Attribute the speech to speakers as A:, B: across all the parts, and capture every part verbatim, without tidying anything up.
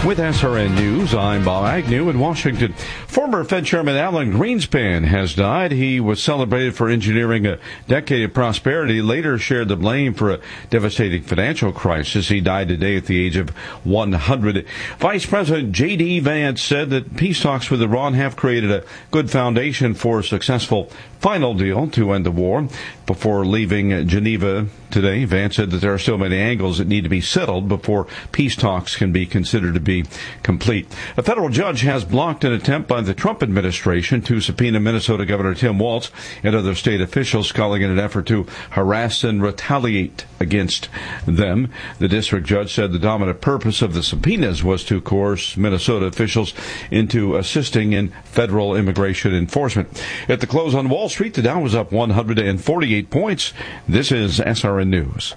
A: With S R N News, I'm Bob Agnew in Washington. Former Fed Chairman Alan Greenspan has died. He was celebrated for engineering a decade of prosperity, later shared the blame for a devastating financial crisis. He died today at the age of one hundred. Vice President J D. Vance said that peace talks with Iran have created a good foundation for a successful final deal to end the war. Before leaving Geneva today, Vance said that there are still many angles that need to be settled before peace talks can be considered to be complete. A federal judge has blocked an attempt by the Trump administration to subpoena Minnesota Governor Tim Walz and other state officials, calling it an effort to harass and retaliate against them. The district judge said the dominant purpose of the subpoenas was to coerce Minnesota officials into assisting in federal immigration enforcement. At the close on Wall Street, the Dow was up one hundred forty-eight points. This is S R N News.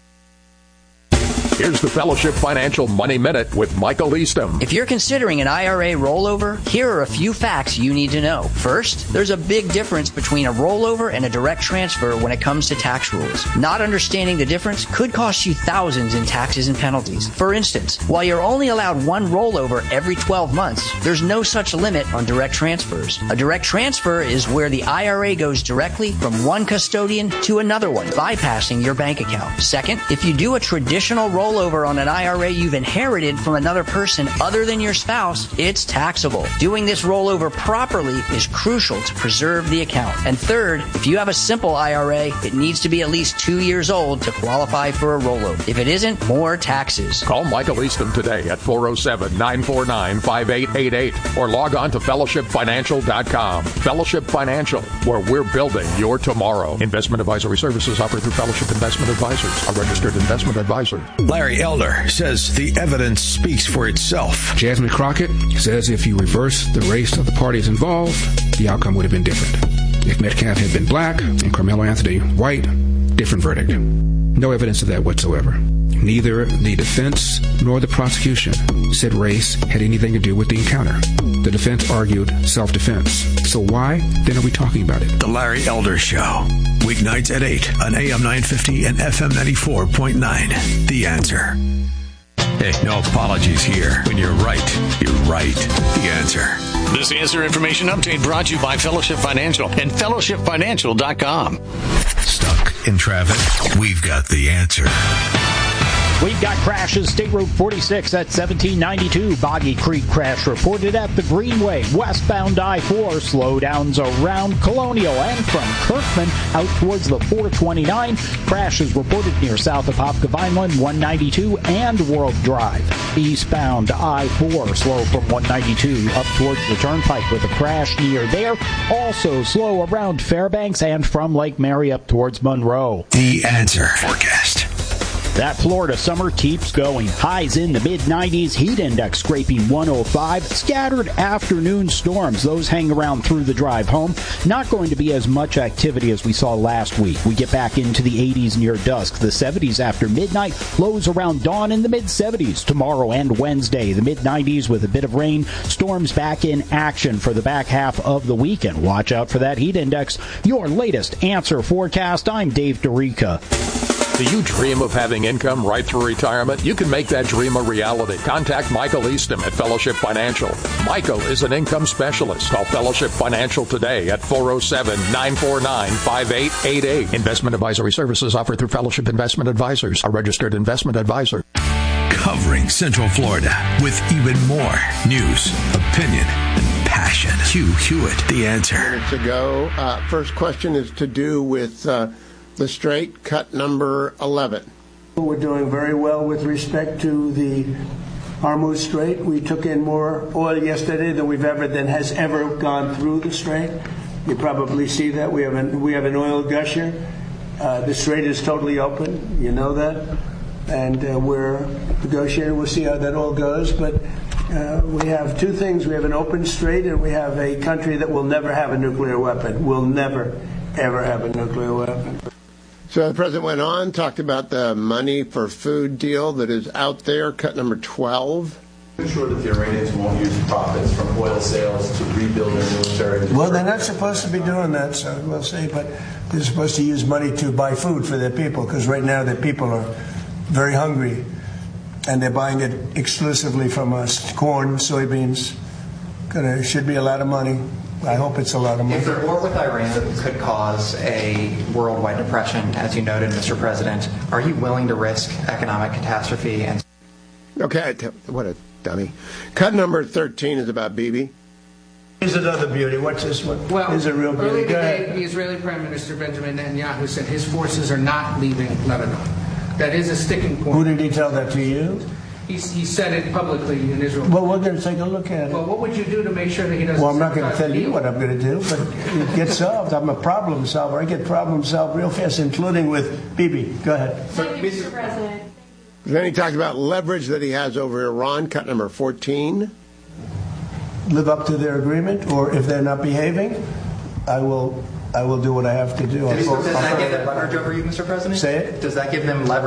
B: Here's the Fellowship Financial Money Minute with Michael Eastham.
C: If you're considering an I R A rollover, here are a few facts you need to know. First, there's a big difference between a rollover and a direct transfer when it comes to tax rules. Not understanding the difference could cost you thousands in taxes and penalties. For instance, while you're only allowed one rollover every twelve months, there's no such limit on direct transfers. A direct transfer is where the I R A goes directly from one custodian to another one, bypassing your bank account. Second, if you do a traditional rollover, rollover on an I R A you've inherited from another person other than your spouse, it's taxable. Doing this rollover properly is crucial to preserve the account. And third, if you have a simple I R A, it needs to be at least two years old to qualify for a rollover. If it isn't, more taxes.
B: Call Michael Eastham today at four oh seven, nine four nine, five eight eight eight or log on to fellowship financial dot com. Fellowship Financial, where we're building your tomorrow. Investment advisory services offered through Fellowship Investment Advisors, a registered investment advisor.
D: Larry Elder says the evidence speaks for itself.
E: Jasmine Crockett says if you reverse the race of the parties involved, the outcome would have been different. If Metcalf had been black and Carmelo Anthony white, different verdict. No evidence of that whatsoever. Neither the defense nor the prosecution said race had anything to do with the encounter. The defense argued self-defense. So why then are we talking about it?
D: The Larry Elder Show. Weeknights at eight on A M nine fifty and F M ninety-four point nine. The Answer. Hey, no apologies here. When you're right, you're right. The Answer.
F: This Answer Information Update brought to you by Fellowship Financial and fellowship financial dot com.
D: Stuck in traffic? We've got the answer.
G: We've got crashes. State Road forty-six at seventeen ninety-two. Boggy Creek crash reported at the Greenway. Westbound I four. Slowdowns around Colonial and from Kirkman out towards the four twenty-nine. Crashes reported near south of Popka Vineland, one ninety-two and World Drive. Eastbound I four. Slow from one ninety-two up towards the Turnpike with a crash near there. Also slow around Fairbanks and from Lake Mary up towards Monroe.
D: The Answer forecast.
G: That Florida summer keeps going. Highs in the mid nineties, heat index scraping one oh five. Scattered afternoon storms. Those hang around through the drive home. Not going to be as much activity as we saw last week. We get back into the eighties near dusk. The seventies after midnight. Lows around dawn in the mid seventies. Tomorrow and Wednesday, the mid nineties with a bit of rain. Storms back in action for the back half of the weekend. Watch out for that heat index. Your latest Answer forecast. I'm Dave Dorica.
B: Do you dream of having income right through retirement? You can make that dream a reality. Contact Michael Eastham at Fellowship Financial. Michael is an income specialist. Call Fellowship Financial today at four oh seven, nine four nine, five eight eight eight. Investment advisory services offered through Fellowship Investment Advisors, a registered investment advisor.
D: Covering Central Florida with even more news, opinion, and passion. Hugh Hewitt, The Answer.
H: Minutes ago, uh, first question is to do with uh, the straight, cut number eleven. We're doing very well with respect to the Hormuz Strait. We took in more oil yesterday than we've ever, than has ever gone through the Strait. You probably see that. We have an, we have an oil gusher. Uh, the Strait is totally open. You know that. And uh, we're negotiating. We'll see how that all goes. But uh, we have two things. We have an open Strait, and we have a country that will never have a nuclear weapon. Will never, ever have a nuclear weapon. So the president went on, talked about the money for food deal that is out there, cut number twelve.
I: Ensure that the Iranians won't use profits from oil sales to rebuild their military.
J: Well, they're not supposed to be doing that, so we'll see. But they're supposed to use money to buy food for their people, because right now their people are very hungry. and they're buying it exclusively from us. Corn, soybeans, gonna should be a lot of money. I hope it's a lot of money.
K: If the war with Iran could cause a worldwide depression, as you noted, Mister President, are you willing to risk economic catastrophe? And
H: okay, what a dummy. Cut number thirteen is about Bibi.
J: Here's another beauty. What's this one?
L: Well,
J: Here's a real beauty.
L: Early
J: Go
L: today,
J: ahead.
L: the Israeli Prime Minister Benjamin Netanyahu said his forces are not leaving Lebanon. That is a sticking point.
J: Who did he tell that to you?
L: He, he said it publicly in Israel.
J: Well, we're going to take a look at it.
L: Well, what would you do to make sure that he doesn't?
J: Well, I'm not going to
L: sabotage
J: tell
L: the
J: you
L: deal?
J: what I'm going to do, but it gets solved. I'm a problem solver. I get problem solved real fast, including with Bibi. Go ahead.
M: Thank you, Mister President.
H: Then he talked about leverage that he has over Iran. Cut number fourteen.
J: Live up to their agreement, or if they're not behaving, I will I will do what I have to do.
K: Does
J: I'll-
K: that
J: I'll-
K: give them leverage over you, Mister President?
J: Say it.
K: Does that give them leverage?